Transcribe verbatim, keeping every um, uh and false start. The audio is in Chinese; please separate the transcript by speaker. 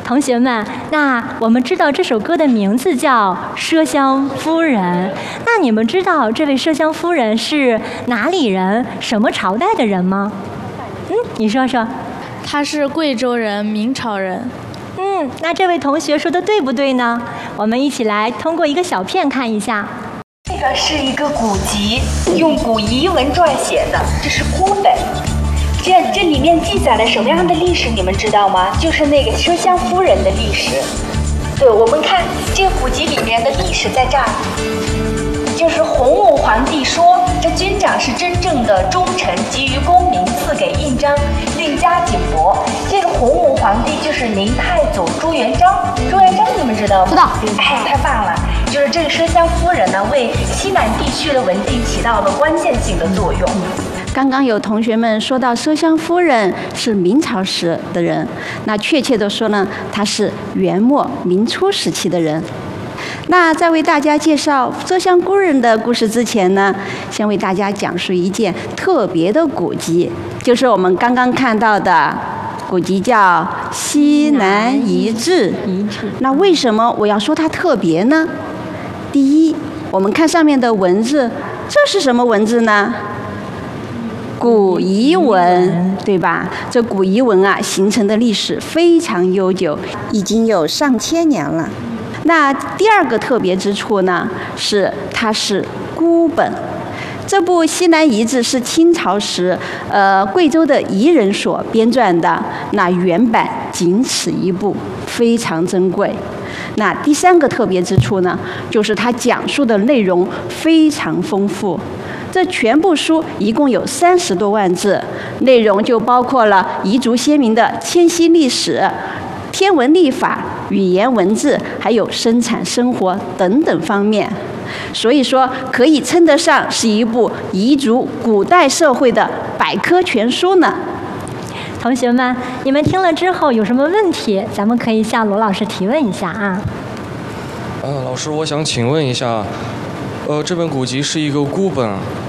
Speaker 1: 同学们，那我们知道这首歌的名字叫《麝香夫人》，那你们知道这位麝香夫人是哪里人、什么朝代的人吗？嗯，你说说。
Speaker 2: 她是贵州人，明朝人。
Speaker 1: 嗯，那这位同学说的对不对呢？我们一起来通过一个小片看一下。
Speaker 3: 这个是一个古籍，用古彝文撰写的，这是孤本。这这里面记载了什么样的历史？你们知道吗？就是那个麝香夫人的历史。对，我们看这个古籍里面的历史在这儿，就是洪武皇帝说，这军长是真正的忠臣，给予功名，赐给印章，令加紧帛。这个洪武皇帝就是明太祖朱元璋。朱元璋你们知道吗？
Speaker 4: 知道。
Speaker 3: 哎，太棒了！就是这个麝香夫人呢，为西南地区的稳定起到了关键性的作用。
Speaker 4: 刚刚有同学们说到麝香夫人是明朝时的人，那确切的说呢，她是元末明初时期的人。那在为大家介绍麝香夫人的故事之前呢，先为大家讲述一件特别的古籍，就是我们刚刚看到的古籍叫《西南遗志》。那为什么我要说它特别呢？第一，我们看上面的文字，这是什么文字呢？古彝文，对吧？这古彝文啊，形成的历史非常悠久，已经有上千年了。那第二个特别之处呢，是它是孤本。这部《西南遗志》是清朝时，呃，贵州的彝人所编撰的，那原版仅此一部，非常珍贵。那第三个特别之处呢，就是它讲述的内容非常丰富。这全部书一共有三十多万字，内容就包括了彝族先民的迁徙历史、天文历法、语言文字，还有生产生活等等方面。所以说，可以称得上是一部彝族古代社会的百科全书呢。
Speaker 1: 同学们，你们听了之后有什么问题，咱们可以向罗老师提问一下啊。
Speaker 5: 呃，老师，我想请问一下，呃，这本古籍是一个孤本，